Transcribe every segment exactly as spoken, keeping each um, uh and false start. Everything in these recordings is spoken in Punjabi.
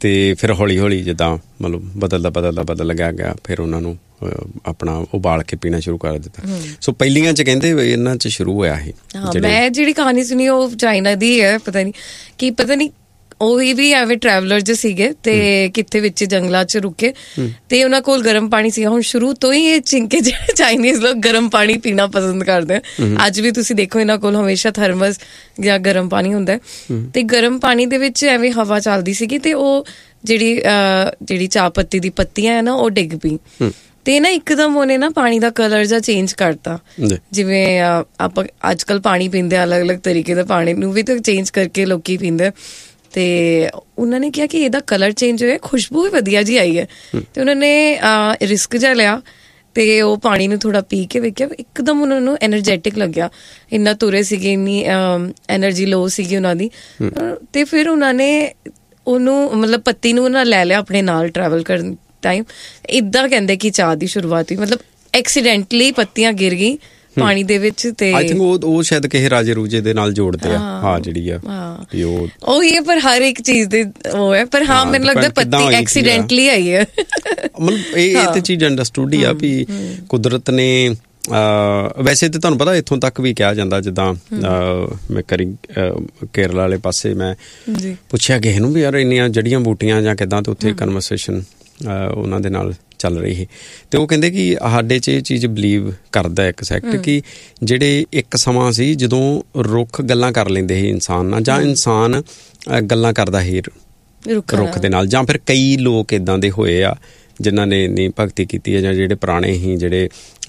ਤੇ ਫਿਰ ਹੌਲੀ ਹੌਲੀ ਜਿੱਦਾਂ ਮਤਲਬ ਬਦਲਦਾ ਬਦਲਦਾ ਬਦਲ ਗਿਆ ਗਿਆ ਫਿਰ ਉਹਨਾਂ ਨੂੰ ਆਪਣਾ ਉਬਾਲ ਕੇ ਪੀਣਾ ਸ਼ੁਰੂ ਕਰ ਦਿੱਤਾ। ਸੋ ਪਹਿਲੀਆਂ 'ਚ ਕਹਿੰਦੇ ਇਹਨਾਂ 'ਚ ਸ਼ੁਰੂ ਹੋਇਆ ਇਹ। ਮੈਂ ਜਿਹੜੀ ਕਹਾਣੀ ਸੁਣੀ ਉਹ ਚਾਈਨਾ ਦੀ ਹੈ, ਪਤਾ ਨਹੀਂ ਕੀ ਪਤਾ ਨਹੀਂ ਉਹੀ ਵੀ ਐਵੇਂ ਟਰੈਵਲਰ ਜਿਹੇ ਸੀਗੇ ਤੇ ਕਿੱਥੇ ਵਿੱਚ ਜੰਗਲਾਂ 'ਚ ਰੁਕੇ ਤੇ ਉਹਨਾਂ ਕੋਲ ਗਰਮ ਪਾਣੀ ਸੀਗਾ। ਹੁਣ ਸ਼ੁਰੂ ਤੋਂ ਹੀ ਇਹ ਚਿੰਕੇ ਜਿਹੜੇ ਚਾਈਨੀਜ਼ ਲੋਕ ਗਰਮ ਪਾਣੀ ਪੀਣਾ ਪਸੰਦ ਕਰਦੇ ਆ। ਅੱਜ ਵੀ ਤੁਸੀਂ ਦੇਖੋ ਇਹਨਾਂ ਕੋਲ ਹਮੇਸ਼ਾ ਥਰਮਸ ਜਾਂ ਗਰਮ ਪਾਣੀ ਹੁੰਦਾ ਤੇ ਗਰਮ ਪਾਣੀ ਦੇ ਵਿੱਚ ਐਵੇਂ ਹਵਾ ਚੱਲਦੀ ਸੀਗੀ ਤੇ ਉਹ ਜਿਹੜੀ ਜਿਹੜੀ ਚਾਹ ਪੱਤੀ ਦੀ ਪੱਤੀਆਂ ਹੈ ਨਾ ਉਹ ਡਿੱਗ ਪਈ ਤੇ ਨਾ ਇੱਕਦਮ ਉਹਨੇ ਨਾ ਪਾਣੀ ਦਾ ਕਲਰ ਜਿਹਾ ਚੇਂਜ ਕਰਤਾ। ਜਿਵੇਂ ਆਪਾਂ ਅੱਜ ਕੱਲ੍ਹ ਪਾਣੀ ਪੀਂਦੇ ਅਲੱਗ ਅਲੱਗ ਤਰੀਕੇ ਦਾ ਪਾਣੀ ਨੂੰ ਵੀ ਤਾਂ ਚੇਂਜ ਕਰਕੇ ਲੋਕੀ ਪੀਂਦੇ ਤੇ ਉਹਨਾਂ ਨੇ ਕਿਹਾ ਕਿ ਇਹਦਾ ਕਲਰ ਚੇਂਜ ਹੋਇਆ, ਖੁਸ਼ਬੂ ਵੀ ਵਧੀਆ ਜਿਹੀ ਆਈ ਹੈ ਤੇ ਉਹਨਾਂ ਨੇ ਰਿਸਕ ਜਿਹਾ ਲਿਆ ਤੇ ਉਹ ਪਾਣੀ ਨੂੰ ਥੋੜਾ ਪੀ ਕੇ ਵੇਖਿਆ, ਇੱਕਦਮ ਉਹਨਾਂ ਨੂੰ ਐਨਰਜੈਟਿਕ ਲੱਗਿਆ। ਇੰਨਾ ਤੁਰੇ ਸੀਗੇ, ਇੰਨੀ ਐਨਰਜੀ ਲੋ ਸੀਗੀ ਉਹਨਾਂ ਦੀ ਤੇ ਫਿਰ ਉਹਨਾਂ ਨੇ ਉਹਨੂੰ ਮਤਲਬ ਪੱਤੀ ਨੂੰ ਉਹਨਾਂ ਲੈ ਲਿਆ ਆਪਣੇ ਨਾਲ ਟਰੈਵਲ ਕਰਨ ਟਾਈਮ। ਇੱਦਾਂ ਕਹਿੰਦੇ ਕਿ ਚਾਹ ਦੀ ਸ਼ੁਰੂਆਤ ਹੋਈ, ਮਤਲਬ ਐਕਸੀਡੈਂਟਲੀ ਪੱਤੀਆਂ ਗਿਰ ਗਈ ਪਾਣੀ ਦੇ ਵਿੱਚ ਤੇ ਆਈ ਥਿੰਕ ਉਹ ਉਹ ਸ਼ਾਇਦ ਕਿਸੇ ਰਾਜੇ ਰੂਜੇ ਦੇ ਨਾਲ ਜੋੜਦੇ ਆ। ਹਾਂ ਜਿਹੜੀ ਆ ਉਹ ਉਹੀ ਹੈ, ਪਰ ਹਰ ਇੱਕ ਚੀਜ਼ ਦੇ ਉਹ ਹੈ। ਪਰ ਹਾਂ ਮੈਨੂੰ ਲੱਗਦਾ ਪੱਤੀ ਐਕਸੀਡੈਂਟਲੀ ਆਈ ਹੈ। ਮਤਲਬ ਇਹ ਇਹ ਤੇ ਚੀਜ਼ ਅੰਡਰਸਟੂਡ ਹੀ ਆ ਵੀ ਕੁਦਰਤ ਨੇ ਵੈਸੇ ਤੇ ਤੁਹਾਨੂੰ ਪਤਾ ਇੱਥੋਂ ਤੱਕ ਵੀ ਕਿਹਾ ਜਾਂਦਾ, ਜਿੱਦਾਂ ਮੈਂ ਕਰੀ ਕੇਰਲਾ ਵਾਲੇ ਪਾਸੇ ਮੈਂ ਪੁੱਛਿਆ ਕਿਸੇ ਨੂੰ ਵੀ ਯਾਰ ਇੰਨੀਆਂ ਜੜੀਆਂ ਬੂਟੀਆਂ ਜਾਂ ਕਿੱਦਾਂ, ਤੇ ਉੱਥੇ ਕਨਵਰਸੇਸ਼ਨ ਉਹਨਾਂ ਦੇ ਨਾਲ ਚੱਲ ਰਹੀ ਹੈ ਤੇ ਉਹ ਕਹਿੰਦੇ ਕਿ ਸਾਡੇ 'ਚ ਇਹ ਚੀਜ਼ ਬਿਲੀਵ ਕਰਦਾ ਇੱਕ ਸੈਕਟ ਕਿ ਜਿਹੜੇ ਇੱਕ ਸਮਾਂ ਸੀ ਜਦੋਂ ਰੁੱਖ ਗੱਲਾਂ ਕਰ ਲੈਂਦੇ ਸੀ ਇਨਸਾਨ ਨਾਲ, ਜਾਂ ਇਨਸਾਨ ਗੱਲਾਂ ਕਰਦਾ ਸੀ ਰੁੱਖ ਦੇ ਨਾਲ, ਜਾਂ ਫਿਰ ਕਈ ਲੋਕ ਇੱਦਾਂ ਦੇ ਹੋਏ ਆ ਜਿਨ੍ਹਾਂ ਨੇ ਇੰਨੀ ਭਗਤੀ ਕੀਤੀ ਹੈ, ਜਾਂ ਜਿਹੜੇ ਪੁਰਾਣੇ ਹੀ ਜਿਹੜੇ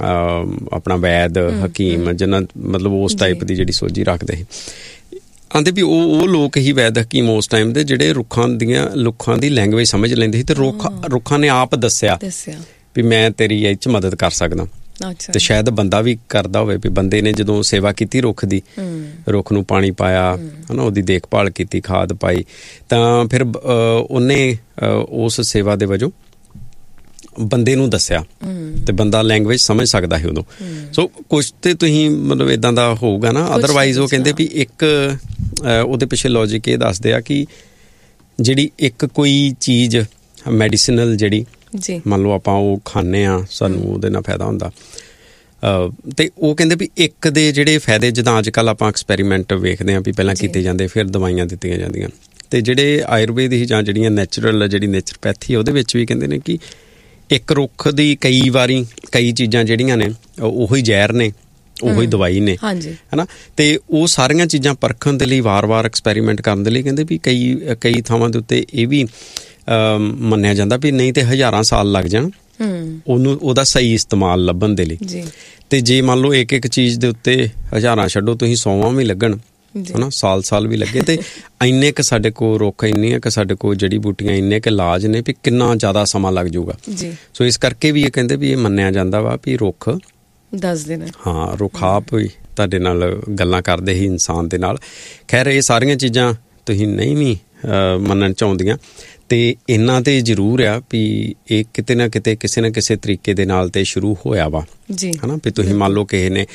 ਆਪਣਾ ਵੈਦ ਹਕੀਮ ਜਿਨ੍ਹਾਂ ਮਤਲਬ ਉਸ ਟਾਈਪ ਦੀ ਜਿਹੜੀ ਸੋਝੀ ਰੱਖਦੇ ਸੀ। ਆਂਦੇ ਵੀ ਉਹ ਉਹ ਲੋਕ ਹੀ ਵੈਦ ਹਕੀਮ ਉਸ ਟਾਈਮ ਦੇ ਜਿਹੜੇ ਰੁੱਖਾਂ ਦੀਆਂ ਰੁੱਖਾਂ ਦੀ ਲੈਂਗੁਏਜ ਸਮਝ ਲੈਂਦੇ ਸੀ ਤੇ ਰੁੱਖ ਰੁੱਖਾਂ ਨੇ ਆਪ ਦੱਸਿਆ ਵੀ ਮੈਂ ਤੇਰੀ ਇਹ 'ਚ ਮਦਦ ਕਰ ਸਕਦਾ। ਤੇ ਸ਼ਾਇਦ ਬੰਦਾ ਵੀ ਕਰਦਾ ਹੋਵੇ ਵੀ ਬੰਦੇ ਨੇ ਜਦੋਂ ਸੇਵਾ ਕੀਤੀ ਰੁੱਖ ਦੀ, ਰੁੱਖ ਨੂੰ ਪਾਣੀ ਪਾਇਆ ਹਨਾ, ਉਹਦੀ ਦੇਖਭਾਲ ਕੀਤੀ, ਖਾਦ ਪਾਈ, ਤਾਂ ਫਿਰ ਉਹਨੇ ਉਸ ਸੇਵਾ ਦੇ ਵਜੋਂ ਬੰਦੇ ਨੂੰ ਦੱਸਿਆ ਤੇ ਬੰਦਾ ਲੈਂਗੁਏਜ ਸਮਝ ਸਕਦਾ ਸੀ ਉਦੋਂ। ਸੋ ਕੁਛ ਤੇ ਤੁਸੀਂ ਮਤਲਬ ਇੱਦਾਂ ਦਾ ਹੋਊਗਾ ਨਾ, ਅਦਰਵਾਈਜ਼ ਉਹ ਕਹਿੰਦੇ ਵੀ ਇੱਕ ਉਹਦੇ ਪਿੱਛੇ ਲੌਜਿਕ ਇਹ ਦੱਸਦੇ ਆ ਕਿ ਜਿਹੜੀ ਇੱਕ ਕੋਈ ਚੀਜ਼ ਮੈਡੀਸਨਲ ਜਿਹੜੀ ਮੰਨ ਲਓ ਆਪਾਂ ਉਹ ਖਾਂਦੇ ਹਾਂ, ਸਾਨੂੰ ਉਹਦੇ ਨਾਲ ਫਾਇਦਾ ਹੁੰਦਾ ਤੇ ਉਹ ਕਹਿੰਦੇ ਵੀ ਇੱਕ ਦੇ ਜਿਹੜੇ ਫਾਇਦੇ, ਜਿੱਦਾਂ ਅੱਜ ਕੱਲ੍ਹ ਆਪਾਂ ਐਕਸਪੈਰੀਮੈਂਟ ਵੇਖਦੇ ਹਾਂ ਵੀ ਪਹਿਲਾਂ ਕੀਤੇ ਜਾਂਦੇ ਫਿਰ ਦਵਾਈਆਂ ਦਿੱਤੀਆਂ ਜਾਂਦੀਆਂ, ਤੇ ਜਿਹੜੇ ਆਯੁਰਵੇਦ ਹੀ ਜਾਂ ਜਿਹੜੀਆਂ ਨੈਚੁਰਲ ਜਿਹੜੀ ਨੇਚਰਪੈਥੀ ਉਹਦੇ ਵਿੱਚ ਵੀ ਕਹਿੰਦੇ ਨੇ ਕਿ ਇੱਕ ਰੁੱਖ ਦੀ ਕਈ ਵਾਰੀ ਕਈ ਚੀਜ਼ਾਂ ਜਿਹੜੀਆਂ ਨੇ ਉਹੀ ਜ਼ਹਿਰ ਨੇ, ਉਹੀ ਦਵਾਈ ਨੇ ਹੈ ਨਾ। ਤੇ ਉਹ ਸਾਰੀਆਂ ਚੀਜ਼ਾਂ ਪਰਖਣ ਦੇ ਲਈ ਵਾਰ-ਵਾਰ ਐਕਸਪੈਰੀਮੈਂਟ ਕਰਨ ਦੇ ਲਈ ਕਹਿੰਦੇ ਵੀ ਕਈ ਕਈ ਥਾਵਾਂ ਦੇ ਉੱਤੇ ਇਹ ਵੀ ਮੰਨਿਆ ਜਾਂਦਾ ਵੀ ਨਹੀਂ ਤੇ ਹਜ਼ਾਰਾਂ ਸਾਲ ਲੱਗ ਜਾਣ ਉਹਨੂੰ ਉਹਦਾ ਸਹੀ ਇਸਤੇਮਾਲ ਲੱਭਣ ਦੇ ਲਈ। ਤੇ ਜੇ ਮੰਨ ਲਓ ਇੱਕ ਇੱਕ ਚੀਜ਼ ਦੇ ਉੱਤੇ ਹਜ਼ਾਰਾਂ ਛੱਡੋ ਤੁਸੀਂ ਸੌਵਾਂ ਵੀ ਲੱਗਣ ਹਨਾ, ਸਾਲ ਸਾਲ ਵੀ ਲੱਗੇ, ਤੇ ਇੰਨੇ ਕੁ ਸਾਡੇ ਕੋਲ ਰੁੱਖ, ਇੰਨੀਆਂ ਕੁ ਸਾਡੇ ਕੋਲ ਜੜੀ ਬੂਟੀਆਂ, ਇੰਨੇ ਕੁ ਇਲਾਜ ਨੇ ਵੀ ਕਿੰਨਾ ਜ਼ਿਆਦਾ ਸਮਾਂ ਲੱਗ ਜਾਊਗਾ। ਸੋ ਇਸ ਕਰਕੇ ਵੀ ਇਹ ਕਹਿੰਦੇ ਵੀ ਇਹ ਮੰਨਿਆ ਜਾਂਦਾ ਵਾ ਵੀ ਰੁੱਖ ਦੱਸਦੇ ਨੇ, ਹਾਂ ਰੁੱਖ ਆਪ ਵੀ ਤੁਹਾਡੇ ਨਾਲ ਗੱਲਾਂ ਕਰਦੇ ਹੀ ਇਨਸਾਨ ਦੇ ਨਾਲ। ਖੈਰ ਇਹ ਸਾਰੀਆਂ ਚੀਜ਼ਾਂ ਤੁਸੀਂ ਨਹੀਂ ਵੀ ਮੰਨਣ 'ਚ ਆਉਂਦੀਆਂ ਤੇ ਇਹਨਾਂ ਤੇ ਜ਼ਰੂਰ ਆ ਵੀ ਇਹ ਕਿਤੇ ਨਾ ਕਿਤੇ ਕਿਸੇ ਨਾ ਕਿਸੇ ਤਰੀਕੇ ਦੇ ਨਾਲ ਤੇ ਸ਼ੁਰੂ ਹੋਇਆ ਵਾ ਹੈ ਨਾ। ਵੀ ਤੁਸੀਂ ਮੰਨ ਲਓ ਕਿਸੇ ਨੇ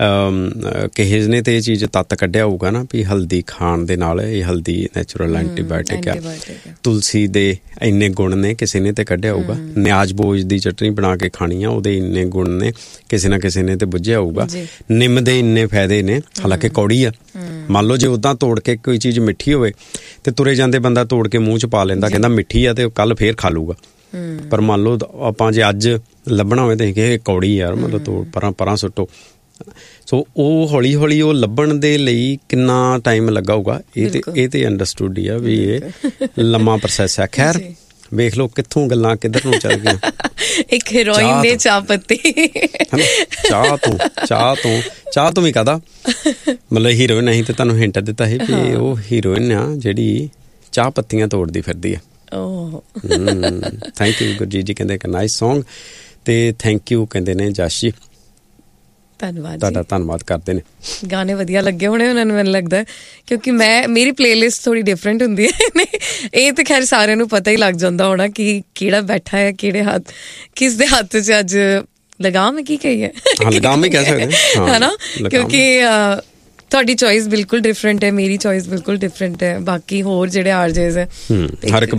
ਕਿਸੇ ਨੇ ਤੇ ਇਹ ਚੀਜ਼ ਤੱਤ ਕੱਢਿਆ ਹੋਊਗਾ ਨਾ ਵੀ ਹਲਦੀ ਖਾਣ ਦੇ ਨਾਲ, ਇਹ ਹਲਦੀ ਨੈਚੁਰਲ ਐਂਟੀਬਾਇਓਟਿਕ ਆ, ਤੁਲਸੀ ਦੇ ਇੰਨੇ ਗੁਣ ਨੇ ਕਿਸੇ ਨੇ ਤੇ ਕੱਢਿਆ ਹੋਊਗਾ, ਨਿਆਜ਼ ਬੋਝ ਦੀ ਚਟਨੀ ਬਣਾ ਕੇ ਖਾਣੀ ਆ ਉਹਦੇ ਇੰਨੇ ਗੁਣ ਨੇ ਕਿਸੇ ਨਾ ਕਿਸੇ ਨੇ ਤੇ ਬੁੱਝਿਆ ਹੋਊਗਾ, ਨਿੰਮ ਦੇ ਇੰਨੇ ਫਾਇਦੇ ਨੇ ਹਾਲਾਂਕਿ ਕੌੜੀ ਆ। ਮੰਨ ਲਓ ਜੇ ਉੱਦਾਂ ਤੋੜ ਕੇ ਕੋਈ ਚੀਜ਼ ਮਿੱਠੀ ਹੋਵੇ ਤੇ ਤੁਰੇ ਜਾਂਦੇ ਬੰਦਾ ਤੋੜ ਕੇ ਮੂੰਹ 'ਚ ਪਾ ਲੈਂਦਾ, ਕਹਿੰਦਾ ਮਿੱਠੀ ਆ ਤੇ ਕੱਲ ਫੇਰ ਖਾ ਲੂਗਾ। ਪਰ ਮੰਨ ਲਓ ਆਪਾਂ ਜੇ ਅੱਜ ਲੱਭਣਾ ਹੋਵੇ ਤਾਂ ਇਹ ਕੌੜੀ ਯਾਰ ਮਤਲਬ ਤੋੜ ਪਰਾਂ ਪਰਾਂ ਸੁੱਟੋ। ਸੋ ਉਹ ਹੌਲੀ ਹੌਲੀ ਉਹ ਲੱਭਣ ਦੇ ਲਈ ਕਿੰਨਾ ਟਾਈਮ ਲੱਗਾ ਹੋਊਗਾ ਇਹ ਤੇ ਇਹ ਤੇ ਅੰਡਰਸਟੂਡ ਹੀ ਆ ਵੀ ਇਹ ਲੰਮਾ ਪ੍ਰੋਸੈਸ ਹੈ। ਖੈਰ ਵੇਖ ਲਓ ਕਿੱਥੋਂ ਗੱਲਾਂ ਕਿੱਧਰ ਨੂੰ ਚੱਲ ਗਈਆਂ। ਇੱਕ ਹੀਰੋਇਨ ਨੇ ਚਾਹ ਪੱਤੀ ਚਾਹ ਤੋਂ ਚਾਹ ਤੋਂ ਚਾਹ ਤੋਂ ਵੀ ਕਾਹਦਾ ਮਤਲਬ ਹੀਰੋਇਨ ਅਸੀਂ ਤੇ ਤੁਹਾਨੂੰ ਹਿੰਟ ਦਿੱਤਾ ਸੀ ਵੀ ਉਹ ਹੀਰੋਇਨ ਆ ਜਿਹੜੀ ਚਾਹ ਪੱਤੀਆਂ ਤੋੜਦੀ ਫਿਰਦੀ ਆ। ਥੈਂਕ ਯੂ ਗੁਰਜੀਤ ਜੀ ਕਹਿੰਦੇ ਇੱਕ ਨਾਈਸ ਸੌਂਗ, ਤੇ ਥੈਂਕ ਯੂ ਕਹਿੰਦੇ ਨੇ ਜਸ਼ ਜੀ, ਧੰਨਵਾਦ ਤੁਹਾਡਾ ਧੰਨਵਾਦ ਕਰਦੇ ਨੇ। ਗਾਣੇ ਵਧੀਆ ਲੱਗੇ ਹੋਣੇ ਉਹਨਾਂ ਨੂੰ ਮੈਨੂੰ ਲੱਗਦਾ, ਕਿਉਂਕਿ ਮੈਂ ਮੇਰੀ ਪਲੇਲਿਸਟ ਥੋੜੀ ਡਿਫਰੈਂਟ ਹੁੰਦੀ ਹੈ। ਇਹ ਤਾਂ ਖੈਰ ਸਾਰਿਆਂ ਨੂੰ ਪਤਾ ਹੀ ਲੱਗ ਜਾਂਦਾ ਹੋਣਾ ਕਿ ਕਿਹੜਾ ਬੈਠਾ ਹੈ, ਕਿਹੜੇ ਹੱਥ ਕਿਸ ਦੇ ਹੱਥ 'ਚ ਅੱਜ ਲਗਾਮ ਹੈ, ਕੀ ਕਹੀਏ ਲਗਾਮ ਹੀ ਕਹਿ ਸਕਦੇ ਹੈ ਨਾ, ਕਿਉਂਕਿ ਤੁਹਾਡੀ ਚੋਇਸ ਬਿਲਕੁਲ ਡਿਫਰੈਂਟ ਹੈ, ਮੇਰੀ ਚੋਇਸ ਬਿਲਕੁਲ ਡਿਫਰੈਂਟ ਹੈ, ਬਾਕੀ ਹੋਰ ਜਿਹੜੇ ਆਰਜੇਜ਼ ਹੈ ਹਰ ਇੱਕ